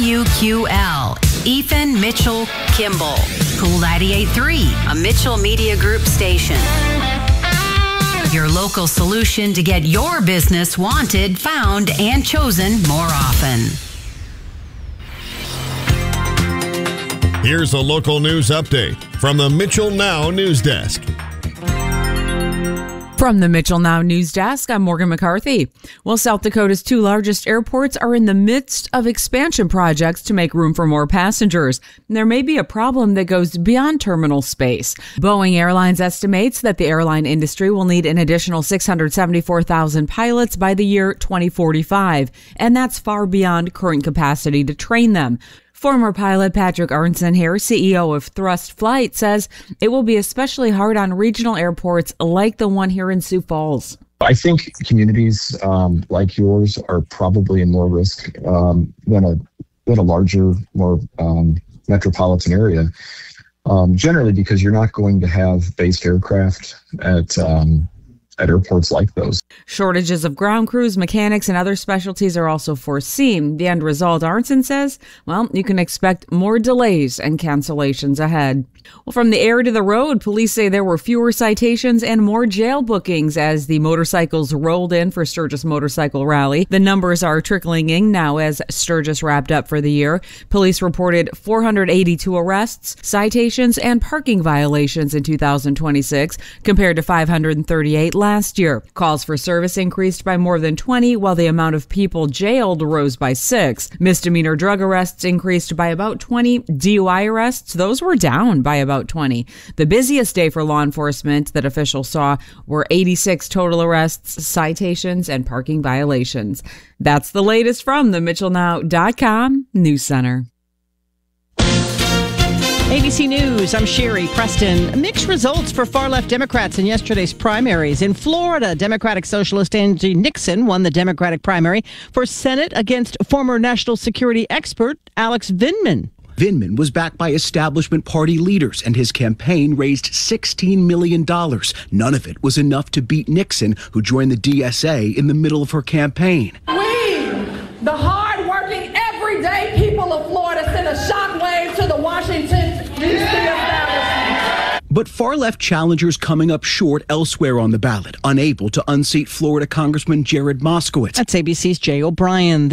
WQL, Ethan Mitchell Kimball. Cool 98.3, a Mitchell Media Group station. Your local solution to get your business wanted, found, and chosen more often. Here's a local news update from the Mitchell Now News Desk. From the Mitchell Now News Desk, I'm Morgan McCarthy. Well, South Dakota's two largest airports are in the midst of expansion projects to make room for more passengers. There may be a problem that goes beyond terminal space. Boeing Airlines estimates that the airline industry will need an additional 674,000 pilots by the year 2045, and that's far beyond current capacity to train them. Former pilot Patrick Arnson here, CEO of Thrust Flight, says it will be especially hard on regional airports like the one here in Sioux Falls. I think communities like yours are probably in more risk than a larger, more metropolitan area. Generally, because you're not going to have based aircraft at airports like those. Shortages of ground crews, mechanics, and other specialties are also foreseen. The end result, Arnson says, well, you can expect more delays and cancellations ahead. Well, from the air to the road, police say there were fewer citations and more jail bookings as the motorcycles rolled in for Sturgis Motorcycle Rally. The numbers are trickling in now as Sturgis wrapped up for the year. Police reported 482 arrests, citations, and parking violations in 2026 compared to 538 last year. Calls for service increased by more than 20, while the amount of people jailed rose by 6. Misdemeanor drug arrests increased by about 20. DUI arrests, those were down by about 20. The busiest day for law enforcement that officials saw were 86 total arrests, citations, and parking violations. That's the latest from the MitchellNow.com News Center. ABC News, I'm Sherry Preston. Mixed results for far-left Democrats in yesterday's primaries. In Florida, Democratic Socialist Angie Nixon won the Democratic primary for Senate against former national security expert Alex Vindman. Vindman was backed by establishment party leaders, and his campaign raised $16 million. None of it was enough to beat Nixon, who joined the DSA in the middle of her campaign. We, the hard-working, everyday people of Florida, sent a shockwave to the Washington, D.C. establishment. But far-left challengers coming up short elsewhere on the ballot, unable to unseat Florida Congressman Jared Moskowitz. That's ABC's Jay O'Brien.